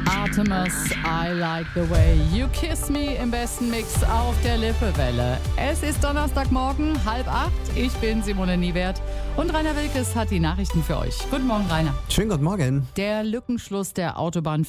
Artemis, I like the way you kiss me im besten Mix auf der Lippewelle. Es ist Donnerstagmorgen, 7:30. Ich bin Simone Niewert und Rainer Wilkes hat die Nachrichten für euch. Guten Morgen, Rainer. Schönen guten Morgen. Der Lückenschluss der Autobahn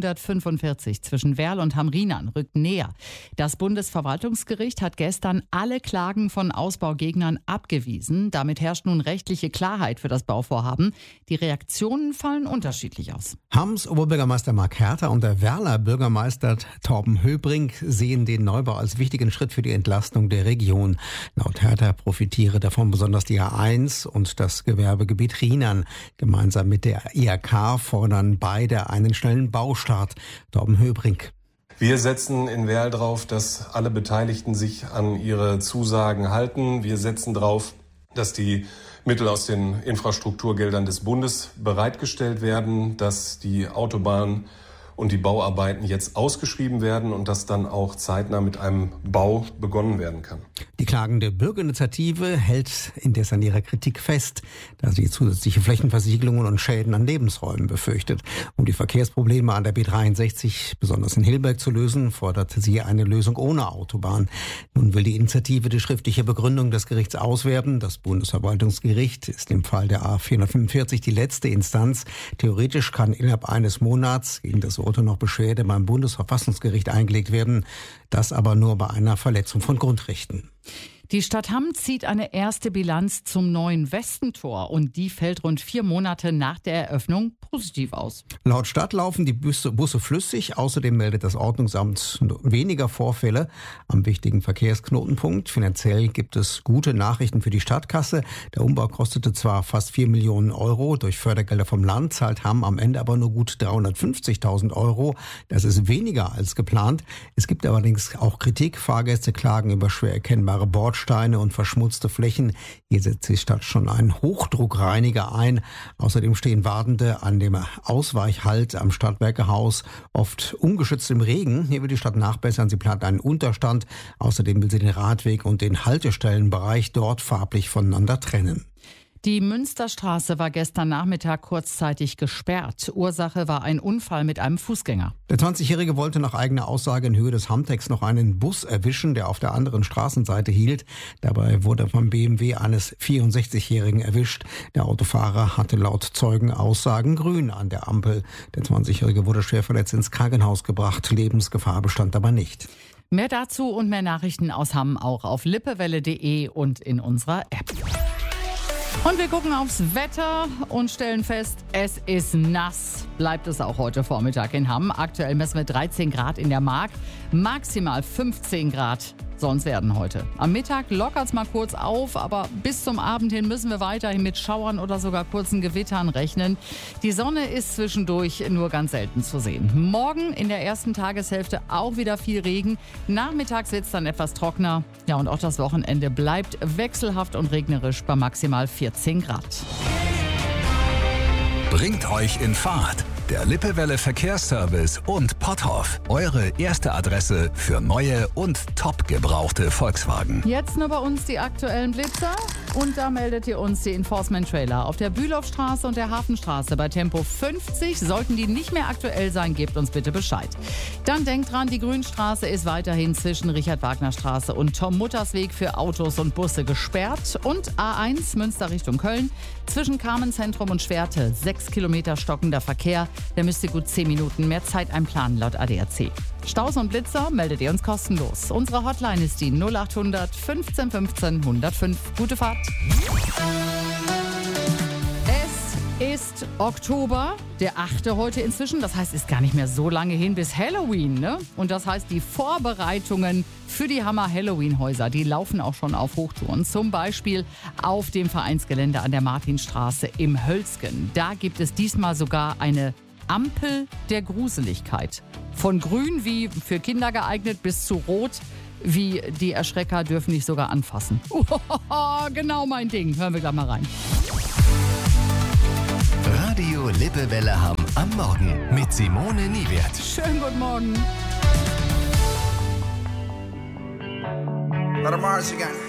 445 zwischen Werl und Hamrinern rückt näher. Das Bundesverwaltungsgericht hat gestern alle Klagen von Ausbaugegnern abgewiesen. Damit herrscht nun rechtliche Klarheit für das Bauvorhaben. Die Reaktionen fallen unterschiedlich aus. Hams Oberbürgermeister Mark Herter und der Werler Bürgermeister Torben Höbrink sehen den Neubau als wichtigen Schritt für die Entlastung der Region. Laut Herter profitiere davon besonders die A1 und das Gewerbegebiet Rheinern. Gemeinsam mit der IHK fordern beide einen schnellen Baustart. Torben Höbrink. Wir setzen in Werl drauf, dass alle Beteiligten sich an ihre Zusagen halten. Wir setzen drauf, dass die Mittel aus den Infrastrukturgeldern des Bundes bereitgestellt werden, dass die Autobahn und die Bauarbeiten jetzt ausgeschrieben werden und dass dann auch zeitnah mit einem Bau begonnen werden kann. Die klagende Bürgerinitiative hält indes an ihrer Kritik fest, da sie zusätzliche Flächenversiegelungen und Schäden an Lebensräumen befürchtet. Um die Verkehrsprobleme an der B63, besonders in Hilberg, zu lösen, forderte sie eine Lösung ohne Autobahn. Nun will die Initiative die schriftliche Begründung des Gerichts auswerten. Das Bundesverwaltungsgericht ist im Fall der A445 die letzte Instanz. Theoretisch kann innerhalb eines Monats gegen das Urteil noch Beschwerde beim Bundesverfassungsgericht eingelegt werden. Das aber nur bei einer Verletzung von Grundrechten. Die Stadt Hamm zieht eine erste Bilanz zum neuen Westentor und die fällt rund 4 Monate nach der Eröffnung positiv aus. Laut Stadt laufen die Busse flüssig. Außerdem meldet das Ordnungsamt weniger Vorfälle am wichtigen Verkehrsknotenpunkt. Finanziell gibt es gute Nachrichten für die Stadtkasse. Der Umbau kostete zwar fast 4 Millionen Euro. Durch Fördergelder vom Land zahlt Hamm am Ende aber nur gut 350.000 Euro. Das ist weniger als geplant. Es gibt allerdings auch Kritik. Fahrgäste klagen über schwer erkennbare Bordsteine und verschmutzte Flächen. Hier setzt die Stadt schon einen Hochdruckreiniger ein. Außerdem stehen Wartende an dem Ausweichhalt am Stadtwerkehaus, oft ungeschützt im Regen. Hier will die Stadt nachbessern. Sie plant einen Unterstand. Außerdem will sie den Radweg und den Haltestellenbereich dort farblich voneinander trennen. Die Münsterstraße war gestern Nachmittag kurzzeitig gesperrt. Ursache war ein Unfall mit einem Fußgänger. Der 20-Jährige wollte nach eigener Aussage in Höhe des Hammtecks noch einen Bus erwischen, der auf der anderen Straßenseite hielt. Dabei wurde vom BMW eines 64-Jährigen erwischt. Der Autofahrer hatte laut Zeugenaussagen grün an der Ampel. Der 20-Jährige wurde schwer verletzt ins Krankenhaus gebracht. Lebensgefahr bestand aber nicht. Mehr dazu und mehr Nachrichten aus Hamm auch auf lippewelle.de und in unserer App. Und wir gucken aufs Wetter und stellen fest, es ist nass. Bleibt es auch heute Vormittag in Hamm. Aktuell messen wir 13 Grad in der Mark, maximal 15 Grad sollen es werden heute. Am Mittag lockert es mal kurz auf, aber bis zum Abend hin müssen wir weiterhin mit Schauern oder sogar kurzen Gewittern rechnen. Die Sonne ist zwischendurch nur ganz selten zu sehen. Morgen in der ersten Tageshälfte auch wieder viel Regen. Nachmittags wird es dann etwas trockener. Ja, und auch das Wochenende bleibt wechselhaft und regnerisch bei maximal 14 Grad. Bringt euch in Fahrt. Der Lippewelle Verkehrsservice und Potthoff. Eure erste Adresse für neue und top gebrauchte Volkswagen. Jetzt nur bei uns die aktuellen Blitzer. Und da meldet ihr uns die Enforcement-Trailer auf der Bülowstraße und der Hafenstraße bei Tempo 50. Sollten die nicht mehr aktuell sein, gebt uns bitte Bescheid. Dann denkt dran, die Grünstraße ist weiterhin zwischen Richard-Wagner-Straße und Tom-Mutters-Weg für Autos und Busse gesperrt. Und A1 Münster Richtung Köln zwischen Carmenzentrum und Schwerte 6 Kilometer stockender Verkehr. Da müsst ihr gut 10 Minuten mehr Zeit einplanen laut ADAC. Staus und Blitzer meldet ihr uns kostenlos. Unsere Hotline ist die 0800 15 15 105. Gute Fahrt. Es ist Oktober, der 8. heute inzwischen. Das heißt, es ist gar nicht mehr so lange hin bis Halloween, ne? Und das heißt, die Vorbereitungen für die Hammer-Halloween-Häuser, die laufen auch schon auf Hochtouren. Zum Beispiel auf dem Vereinsgelände an der Martinstraße im Hölzgen. Da gibt es diesmal sogar eine Ampel der Gruseligkeit. Von grün wie für Kinder geeignet bis zu rot wie die Erschrecker dürfen dich sogar anfassen. Genau mein Ding. Hören wir gleich mal rein. Radio Lippewelle Hamm am Morgen mit Simone Niewert. Schönen guten Morgen. Let 'em march again.